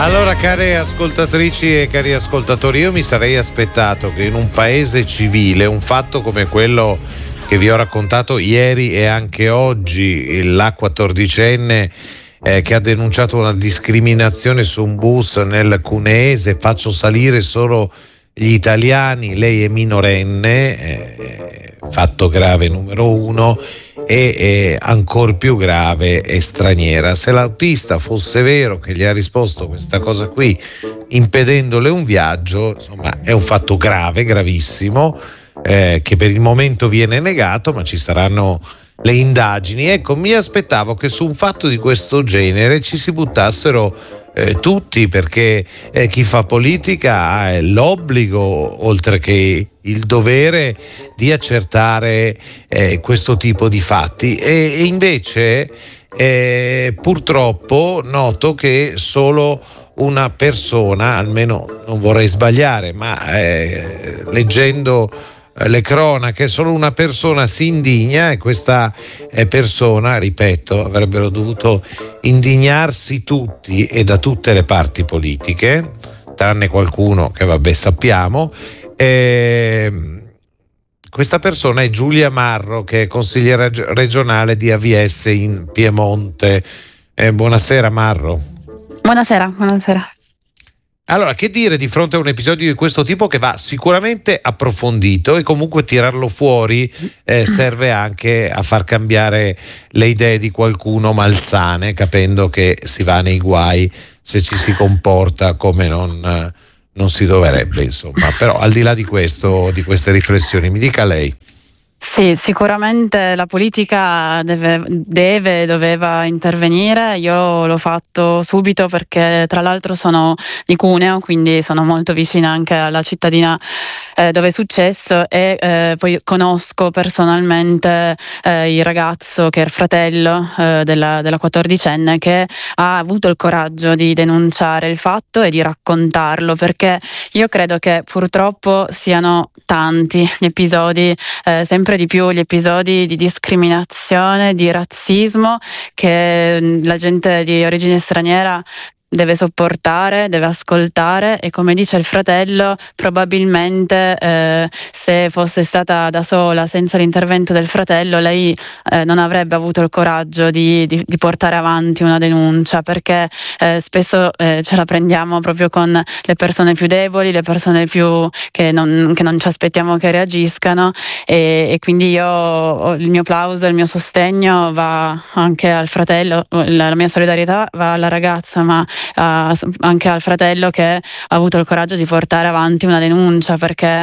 Allora, care ascoltatrici e cari ascoltatori, io mi sarei aspettato che in un paese civile un fatto come quello che vi ho raccontato ieri e anche oggi, la 14enne che ha denunciato una discriminazione su un bus nel cuneese, faccio salire solo gli italiani, lei è minorenne, fatto grave numero uno, e ancor più grave è straniera. Se l'autista fosse vero che gli ha risposto questa cosa qui impedendole un viaggio, insomma è un fatto grave, gravissimo, che per il momento viene negato, ma ci saranno le indagini. Ecco, mi aspettavo che su un fatto di questo genere ci si buttassero tutti, perché chi fa politica ha l'obbligo, oltre che il dovere, di accertare questo tipo di fatti, e invece purtroppo noto che solo una persona, almeno non vorrei sbagliare, ma leggendo le cronache, solo una persona si indigna, e questa persona, ripeto, avrebbero dovuto indignarsi tutti e da tutte le parti politiche, tranne qualcuno che vabbè sappiamo. Questa persona è Giulia Marro, che è consigliera regionale di AVS in Piemonte. Buonasera Marro. Buonasera. Allora, che dire di fronte a un episodio di questo tipo, che va sicuramente approfondito, e comunque tirarlo fuori serve anche a far cambiare le idee di qualcuno malsane, capendo che si va nei guai se ci si comporta come non si dovrebbe, insomma. Però al di là di questo, di queste riflessioni, mi dica lei. Sì, sicuramente la politica doveva intervenire. Io l'ho fatto subito perché tra l'altro sono di Cuneo, quindi sono molto vicina anche alla cittadina dove è successo, e poi conosco personalmente il ragazzo che è il fratello della 14enne, che ha avuto il coraggio di denunciare il fatto e di raccontarlo, perché io credo che purtroppo siano tanti gli episodi, sempre di più gli episodi di discriminazione, di razzismo che la gente di origine straniera deve sopportare, deve ascoltare, e come dice il fratello, probabilmente se fosse stata da sola, senza l'intervento del fratello, lei non avrebbe avuto il coraggio di portare avanti una denuncia, perché spesso ce la prendiamo proprio con le persone più deboli, le persone più che non ci aspettiamo che reagiscano, e quindi il mio plauso, il mio sostegno va anche al fratello, la mia solidarietà va alla ragazza, ma anche al fratello che ha avuto il coraggio di portare avanti una denuncia, perché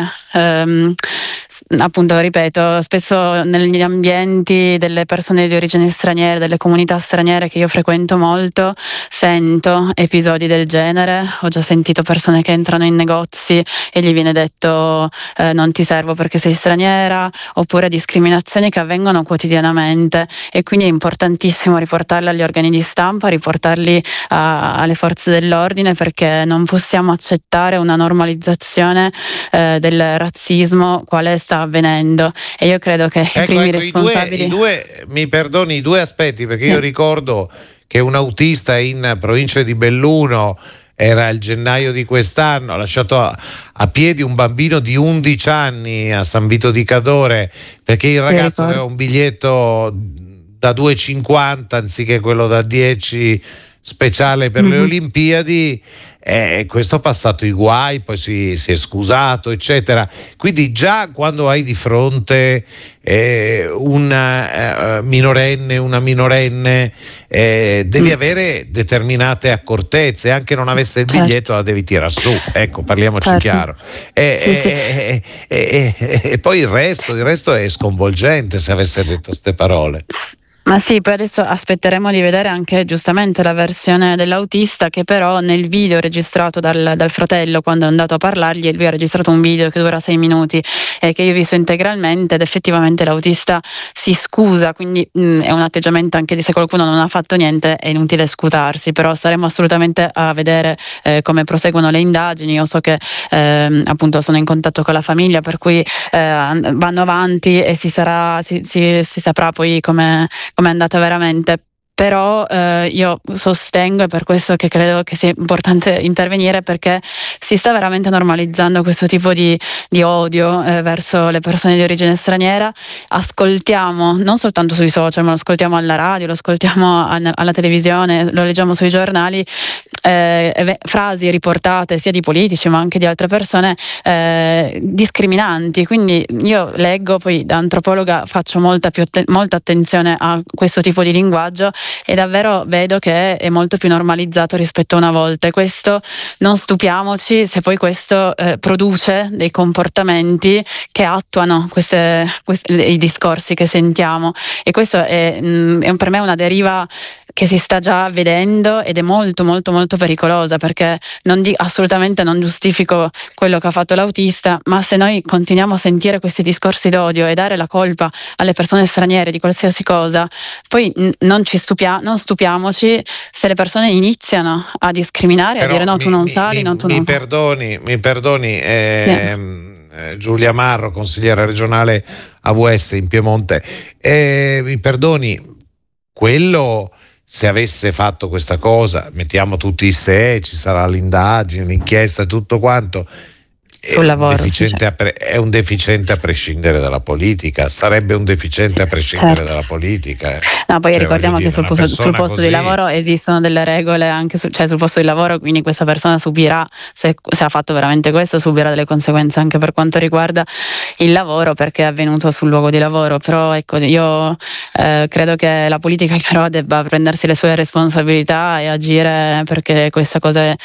appunto, ripeto, spesso negli ambienti delle persone di origine straniera, delle comunità straniere che io frequento molto, sento episodi del genere. Ho già sentito persone che entrano in negozi e gli viene detto non ti servo perché sei straniera, oppure discriminazioni che avvengono quotidianamente, e quindi è importantissimo riportarli agli organi di stampa, riportarli alle forze dell'ordine, perché non possiamo accettare una normalizzazione del razzismo quale sta avvenendo, e io credo che i primi responsabili... mi perdoni, i due aspetti, perché Sì. Io ricordo che un autista in provincia di Belluno, era il gennaio di quest'anno, ha lasciato a piedi un bambino di 11 anni a San Vito di Cadore, perché il ragazzo aveva un biglietto da 2,50 anziché quello da 10 speciale per le Olimpiadi, questo ha passato i guai, poi si è scusato, eccetera. Quindi già quando hai di fronte una minorenne, devi avere determinate accortezze, anche non avesse il biglietto la devi tirare su, ecco, parliamoci chiaro. E poi il resto è sconvolgente, se avesse detto queste parole. Ma sì, poi adesso aspetteremo di vedere anche giustamente la versione dell'autista, che però nel video registrato dal fratello, quando è andato a parlargli, lui ha registrato un video che dura 6 minuti e che io ho visto integralmente, ed effettivamente l'autista si scusa, quindi è un atteggiamento anche di, se qualcuno non ha fatto niente è inutile scusarsi, però staremo assolutamente a vedere come proseguono le indagini. Io so che appunto sono in contatto con la famiglia, per cui vanno avanti e si saprà poi come è andata veramente. però io sostengo, è per questo che credo che sia importante intervenire, perché si sta veramente normalizzando questo tipo di odio verso le persone di origine straniera. Ascoltiamo non soltanto sui social, ma lo ascoltiamo alla radio, lo ascoltiamo alla televisione, lo leggiamo sui giornali, frasi riportate sia di politici ma anche di altre persone discriminanti. Quindi io leggo, poi da antropologa faccio molta attenzione a questo tipo di linguaggio, e davvero vedo che è molto più normalizzato rispetto a una volta, e questo, non stupiamoci se poi questo produce dei comportamenti che attuano i discorsi che sentiamo, e questo è per me una deriva che si sta già vedendo ed è molto molto molto pericolosa, perché assolutamente non giustifico quello che ha fatto l'autista, ma se noi continuiamo a sentire questi discorsi d'odio e dare la colpa alle persone straniere di qualsiasi cosa, poi non stupiamoci se le persone iniziano a discriminare, a dire no, tu non sali, no, tu non... Mi perdoni, Sì. Giulia Marro, consigliera regionale AVS in Piemonte, mi perdoni, quello, se avesse fatto questa cosa, mettiamo tutti i se, ci sarà l'indagine, l'inchiesta e tutto quanto, sul lavoro, è un deficiente a prescindere dalla politica, sarebbe un deficiente a prescindere dalla politica. No, poi ricordiamo che sul posto di lavoro esistono delle regole anche sul posto di lavoro, quindi questa persona subirà, se ha fatto veramente questo, subirà delle conseguenze anche per quanto riguarda il lavoro, perché è avvenuto sul luogo di lavoro. Però ecco, io credo che la politica però debba prendersi le sue responsabilità e agire perché questa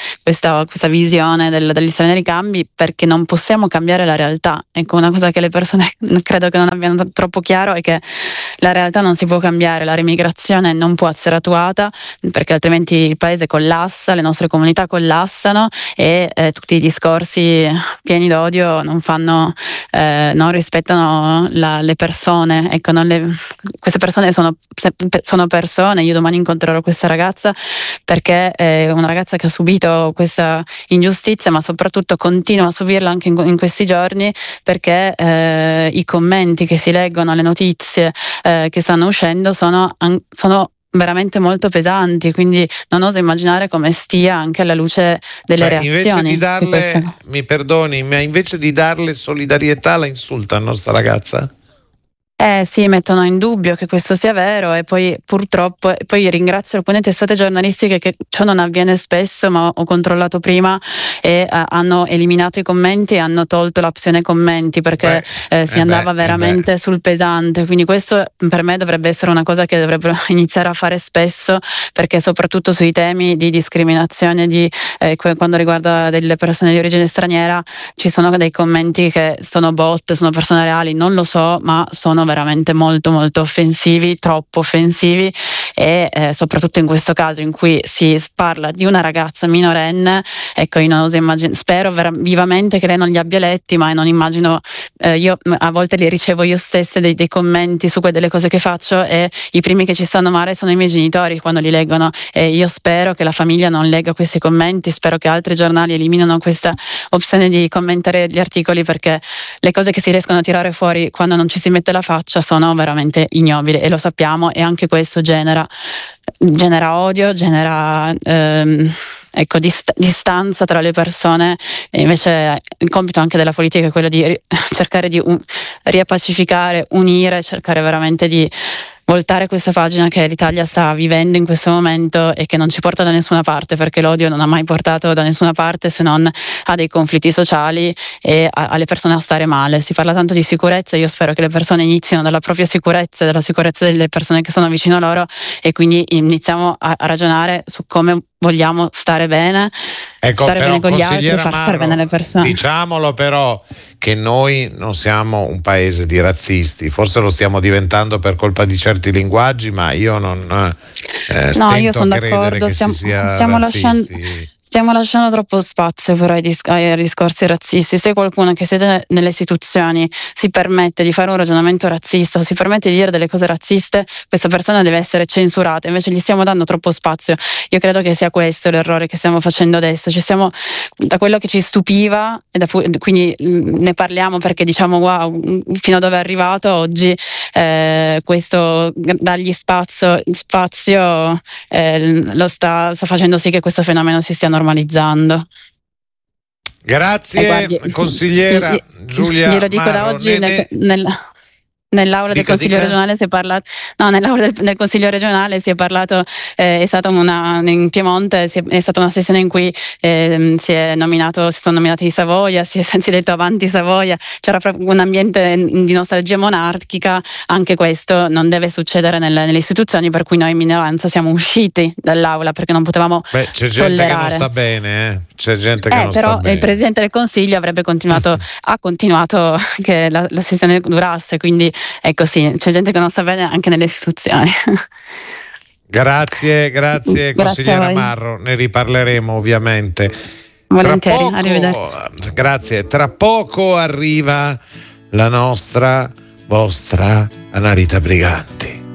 visione degli stranieri cambi, perché non possiamo cambiare la realtà. Ecco, una cosa che le persone credo che non abbiano troppo chiaro è che la realtà non si può cambiare, la remigrazione non può essere attuata, perché altrimenti il paese collassa, le nostre comunità collassano, e tutti i discorsi pieni d'odio non rispettano le persone. Ecco, queste persone sono persone. Io domani incontrerò questa ragazza perché è una ragazza che ha subito questa ingiustizia, ma soprattutto continua a subirla anche in questi giorni, perché i commenti che si leggono, le notizie che stanno uscendo sono veramente molto pesanti, quindi non oso immaginare come stia anche alla luce delle reazioni. Mi perdoni, ma invece di darle solidarietà la insultano sta ragazza? Sì, mettono in dubbio che questo sia vero, e poi purtroppo ringrazio alcune testate giornalistiche che ciò non avviene spesso, ma ho controllato prima e hanno eliminato i commenti e hanno tolto l'opzione commenti, perché si andava veramente sul pesante. Quindi questo per me dovrebbe essere una cosa che dovrebbero iniziare a fare spesso, perché soprattutto sui temi di discriminazione quando riguarda delle persone di origine straniera ci sono dei commenti che sono bot, sono persone reali, non lo so, ma sono veramente molto molto offensivi, troppo offensivi, e soprattutto in questo caso in cui si parla di una ragazza minorenne. Ecco, io non oso spero vivamente che lei non li abbia letti, ma non immagino, io a volte li ricevo io stessa dei commenti su delle cose che faccio, e i primi che ci stanno male sono i miei genitori quando li leggono, e io spero che la famiglia non legga questi commenti, spero che altri giornali eliminino questa opzione di commentare gli articoli, perché le cose che si riescono a tirare fuori quando non ci si mette la faccia sono veramente ignobili, e lo sappiamo, e anche questo genera odio, genera distanza tra le persone. E invece il compito anche della politica è quello di cercare di riappacificare, unire, cercare veramente di voltare questa pagina che l'Italia sta vivendo in questo momento e che non ci porta da nessuna parte, perché l'odio non ha mai portato da nessuna parte, se non a dei conflitti sociali e alle persone a stare male. Si parla tanto di sicurezza, io spero che le persone inizino dalla propria sicurezza e dalla sicurezza delle persone che sono vicino a loro, e quindi iniziamo a ragionare su come vogliamo stare bene, stare bene con gli altri e far stare bene le persone. Diciamolo però che noi non siamo un paese di razzisti, forse lo stiamo diventando per colpa di certi linguaggi, ma io non io sono d'accordo, stiamo Stiamo lasciando troppo spazio però ai discorsi razzisti. Se qualcuno che siede nelle istituzioni si permette di fare un ragionamento razzista o si permette di dire delle cose razziste, questa persona deve essere censurata, invece gli stiamo dando troppo spazio. Io credo che sia questo l'errore che stiamo facendo adesso. Da quello che ci stupiva, quindi ne parliamo perché diciamo wow, fino a dove è arrivato oggi, questo dargli spazio lo sta facendo sì che questo fenomeno si stia normalizzando. Grazie, guardi, consigliera Giulia glielo dico Marro. da oggi nell'aula del Consiglio regionale si è parlato, no, nell'aula del Consiglio regionale si è parlato, è stata in Piemonte, è stata una sessione in cui si sono nominati i Savoia, si è detto avanti Savoia, c'era proprio un ambiente di nostalgia monarchica. Anche questo non deve succedere nelle istituzioni, per cui noi in minoranza siamo usciti dall'aula perché non potevamo c'è gente tollerare. che non sta bene, c'è gente che non però sta bene. Il Presidente del Consiglio ha continuato che la sessione durasse, quindi è così, c'è gente che non sta bene anche nelle istituzioni. Grazie consigliera Marro, ne riparleremo ovviamente. Volentieri, arrivederci. Grazie, tra poco arriva la vostra Anna Rita Briganti.